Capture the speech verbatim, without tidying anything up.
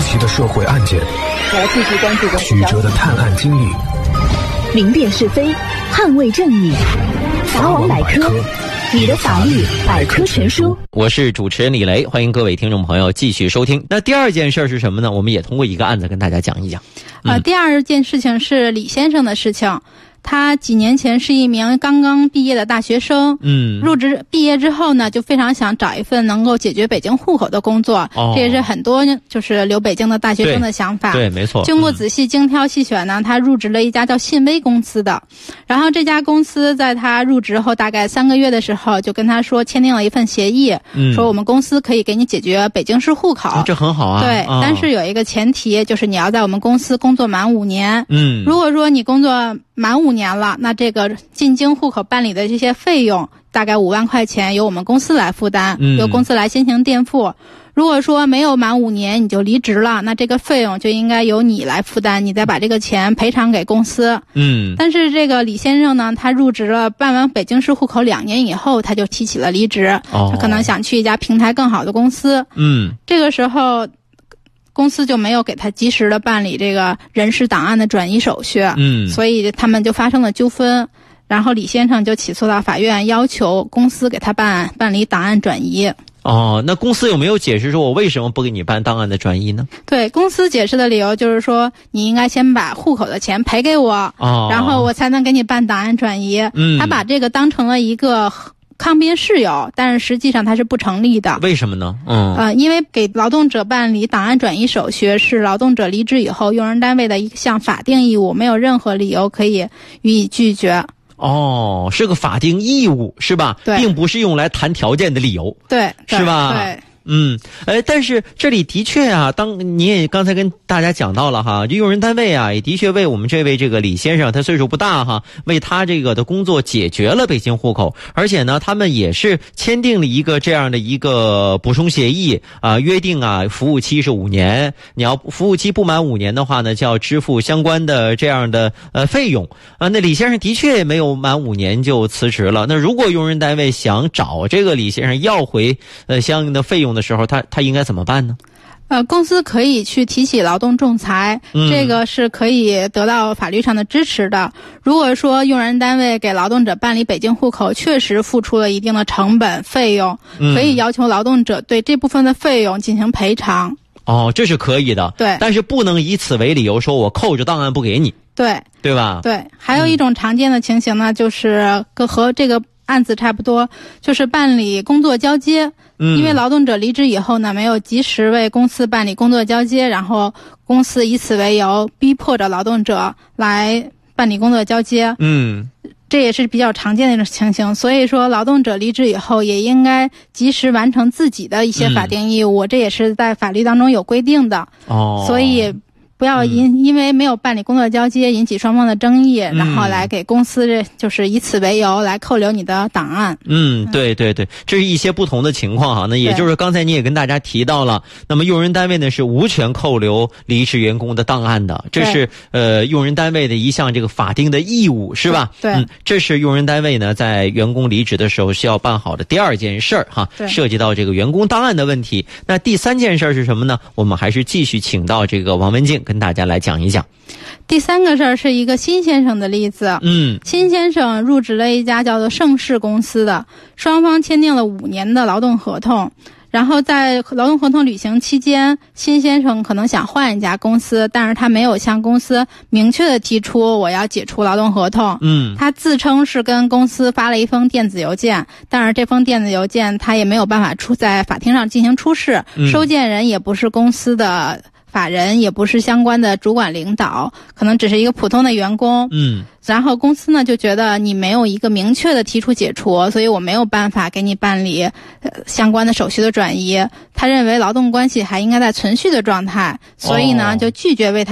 奇的社会案件， 我继续关注的曲折的探案经历， 明辨是非，捍卫正义。法网百科，你的法律百科全书。 我是主持人李雷，欢迎各位听众朋友继续收听。那第二件事是什么呢？我们也通过一个案子跟大家讲一讲。 嗯、呃，第二件事情是李先生的事情。他几年前是一名刚刚毕业的大学生，嗯，入职毕业之后呢，就非常想找一份能够解决北京户口的工作，哦、这也是很多就是留北京的大学生的想法。 对，对没错。 经过仔细精挑细选呢，嗯、他入职了一家叫信威公司的，然后这家公司在他入职后大概三个月的时候，就跟他说签订了一份协议，嗯、说我们公司可以给你解决北京市户口， 哦、这很好啊。 对， 哦、 但是有一个前提，就是你要在我们公司工作满五年。 嗯， 如果说你工作满五年了，那这个进京户口办理的这些费用大概五万块钱由我们公司来负担，嗯、由公司来先行垫付。如果说没有满五年你就离职了，那这个费用就应该由你来负担，你再把这个钱赔偿给公司。 嗯， 但是这个李先生呢，他入职了办完北京市户口两年以后，他就提起了离职，哦、他可能想去一家平台更好的公司。 嗯， 这个时候公司就没有给他及时的办理这个人事档案的转移手续，嗯，所以他们就发生了纠纷，然后李先生就起诉到法院，要求公司给他办办理档案转移。 哦，那公司有没有解释说我为什么不给你办档案的转移呢？ 对，公司解释的理由就是说，你应该先把户口的钱赔给我，哦、然后我才能给你办档案转移。嗯，他把这个当成了一个抗辩事由，但是实际上它是不成立的。 为什么呢？嗯， 呃，因为给劳动者办理档案转移手续是劳动者离职以后用人单位的一项法定义务，没有任何理由可以予以拒绝。 哦，是个法定义务是吧？ 对， 并不是用来谈条件的理由。 对， 是吧？ 对。 嗯，呃，但是这里的确啊，当你也刚才跟大家讲到了哈，就用人单位啊，也的确为我们这位这个李先生，他岁数不大哈，为他这个的工作解决了北京户口，而且呢，他们也是签订了一个这样的一个补充协议啊、呃，约定啊，服务期是五年，你要服务期不满五年的话呢，就要支付相关的这样的呃费用啊。那李先生的确没有满五年就辞职了，那如果用人单位想找这个李先生要回呃相应的费用的时候，他他应该怎么办呢？ 呃，公司可以去提起劳动仲裁，嗯、这个是可以得到法律上的支持的。如果说用人单位给劳动者办理北京户口确实付出了一定的成本费用，嗯、可以要求劳动者对这部分的费用进行赔偿。 哦，这是可以的。 对， 但是不能以此为理由说我扣着档案不给你。 对， 对吧？ 对，还有一种常见的情形呢，嗯、就是和这个案子差不多，就是办理工作交接。嗯，因为劳动者离职以后呢，没有及时为公司办理工作交接，然后公司以此为由逼迫着劳动者来办理工作交接。 嗯， 这也是比较常见的一种情形。所以说，劳动者离职以后也应该及时完成自己的一些法定义务，嗯、这也是在法律当中有规定的。 哦， 所以不要因、嗯、因为没有办理工作交接引起双方的争议，嗯、然后来给公司就是以此为由来扣留你的档案。 嗯，对对对，这是一些不同的情况哈。那也就是刚才你也跟大家提到了，那么用人单位呢是无权扣留离职员工的档案的，这是呃用人单位的一项这个法定的义务，是吧？ 对， 嗯，这是用人单位呢在员工离职的时候需要办好的第二件事儿哈，涉及到这个员工档案的问题。那第三件事是什么呢？我们还是继续请到这个王文静跟大家来讲一讲。 第三个事儿是一个辛先生的例子。 嗯， 辛先生入职了一家叫做盛世公司的，双方签订了五年的劳动合同。然后在劳动合同履行期间，辛先生可能想换一家公司，但是他没有向公司明确的提出我要解除劳动合同。 嗯， 他自称是跟公司发了一封电子邮件，但是这封电子邮件他也没有办法出在法庭上进行出示，嗯、收件人也不是公司的法人，也不是相关的主管领导，可能只是一个普通的员工。 嗯， 然后公司呢就觉得你没有一个明确的提出解除，所以我没有办法给你办理、呃、相关的手续的转移。他认为劳动关系还应该在存续的状态，所以呢、哦、就拒绝为他